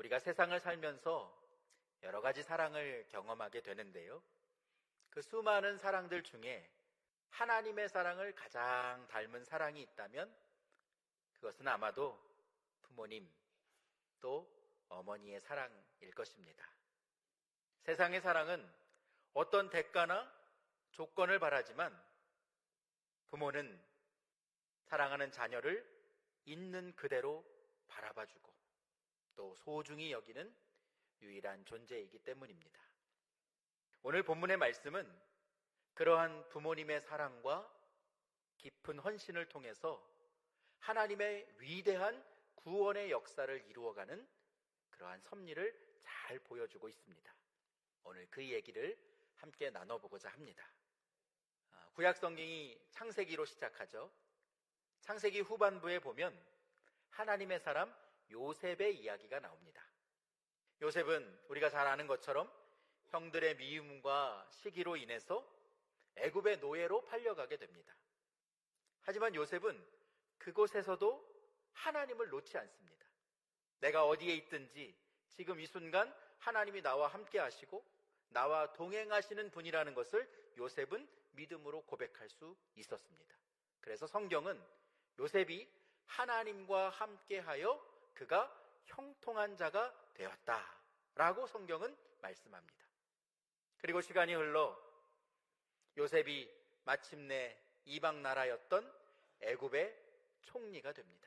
우리가 세상을 살면서 여러 가지 사랑을 경험하게 되는데요. 그 수많은 사랑들 중에 하나님의 사랑을 가장 닮은 사랑이 있다면 그것은 아마도 부모님 또 어머니의 사랑일 것입니다. 세상의 사랑은 어떤 대가나 조건을 바라지만 부모는 사랑하는 자녀를 있는 그대로 바라봐주고 또 소중히 여기는 유일한 존재이기 때문입니다. 오늘 본문의 말씀은 그러한 부모님의 사랑과 깊은 헌신을 통해서 하나님의 위대한 구원의 역사를 이루어가는 그러한 섭리를 잘 보여주고 있습니다. 오늘 그 얘기를 함께 나눠보고자 합니다. 구약 성경이 창세기로 시작하죠. 창세기 후반부에 보면 하나님의 사람 요셉의 이야기가 나옵니다. 요셉은 우리가 잘 아는 것처럼 형들의 미움과 시기로 인해서 애굽의 노예로 팔려가게 됩니다. 하지만 요셉은 그곳에서도 하나님을 놓지 않습니다. 내가 어디에 있든지 지금 이 순간 하나님이 나와 함께 하시고 나와 동행하시는 분이라는 것을 요셉은 믿음으로 고백할 수 있었습니다. 그래서 성경은 요셉이 하나님과 함께하여 그가 형통한 자가 되었다라고 성경은 말씀합니다. 그리고 시간이 흘러 요셉이 마침내 이방 나라였던 애굽의 총리가 됩니다.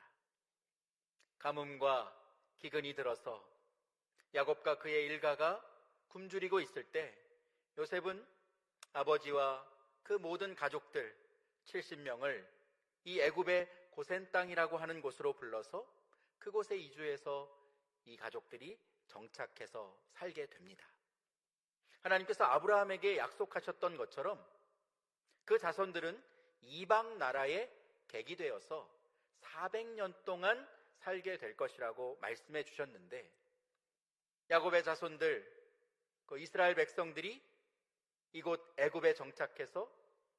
가뭄과 기근이 들어서 야곱과 그의 일가가 굶주리고 있을 때 요셉은 아버지와 그 모든 가족들 70명을 이 애굽의 고센 땅이라고 하는 곳으로 불러서 그곳에 이주해서 이 가족들이 정착해서 살게 됩니다. 하나님께서 아브라함에게 약속하셨던 것처럼 그 자손들은 이방 나라의 객이 되어서 400년 동안 살게 될 것이라고 말씀해 주셨는데 야곱의 자손들, 그 이스라엘 백성들이 이곳 애굽에 정착해서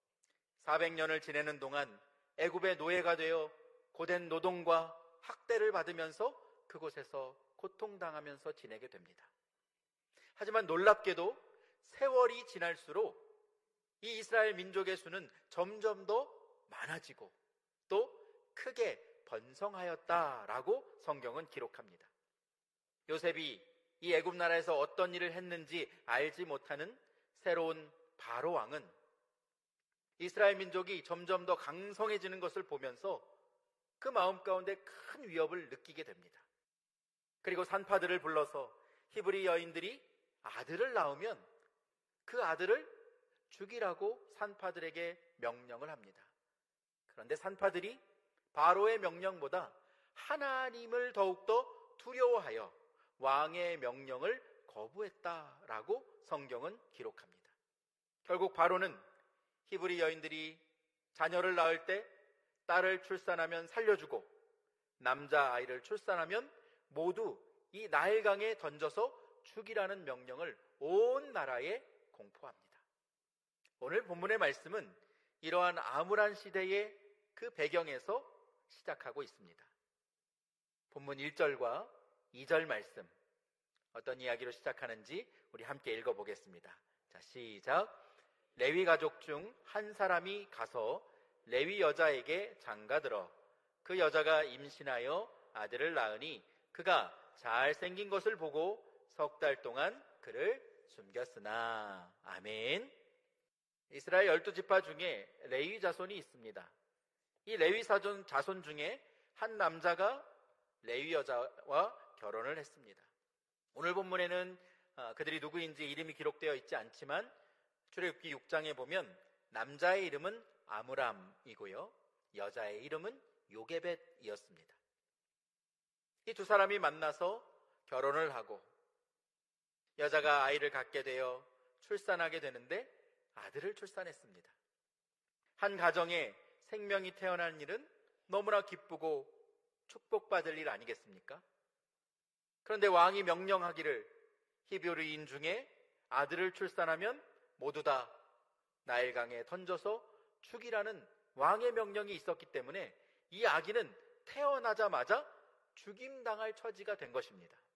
400년을 지내는 동안 애굽의 노예가 되어 고된 노동과 학대를 받으면서 그곳에서 고통당하면서 지내게 됩니다. 하지만 놀랍게도 세월이 지날수록 이 이스라엘 민족의 수는 점점 더 많아지고 또 크게 번성하였다라고 성경은 기록합니다. 요셉이 이 애굽 나라에서 어떤 일을 했는지 알지 못하는 새로운 바로 왕은 이스라엘 민족이 점점 더 강성해지는 것을 보면서 그 마음 가운데 큰 위협을 느끼게 됩니다. 그리고 산파들을 불러서 히브리 여인들이 아들을 낳으면 그 아들을 죽이라고 산파들에게 명령을 합니다. 그런데 산파들이 바로의 명령보다 하나님을 더욱더 두려워하여 왕의 명령을 거부했다라고 성경은 기록합니다. 결국 바로는 히브리 여인들이 자녀를 낳을 때 딸을 출산하면 살려주고 남자아이를 출산하면 모두 이 나일강에 던져서 죽이라는 명령을 온 나라에 공포합니다. 오늘 본문의 말씀은 이러한 암울한 시대의 그 배경에서 시작하고 있습니다. 본문 1절과 2절 말씀 어떤 이야기로 시작하는지 우리 함께 읽어보겠습니다. 자, 시작. 레위 가족 중 한 사람이 가서 레위 여자에게 장가들어 그 여자가 임신하여 아들을 낳으니 그가 잘생긴 것을 보고 석 달 동안 그를 숨겼으나. 아멘. 이스라엘 12지파 중에 레위 자손이 있습니다. 이 레위 자손 중에 한 남자가 레위 여자와 결혼을 했습니다. 오늘 본문에는 그들이 누구인지 이름이 기록되어 있지 않지만 출애굽기 6장에 보면 남자의 이름은 아므람이고요, 여자의 이름은 요게벳이었습니다. 이 두 사람이 만나서 결혼을 하고 여자가 아이를 갖게 되어 출산하게 되는데 아들을 출산했습니다. 한 가정에 생명이 태어난 일은 너무나 기쁘고 축복받을 일 아니겠습니까? 그런데 왕이 명령하기를 히브리인 중에 아들을 출산하면 모두 다 나일강에 던져서 죽이라는 왕의 명령이 있었기 때문에 이 아기는 태어나자마자 죽임당할 처지가 된 것입니다.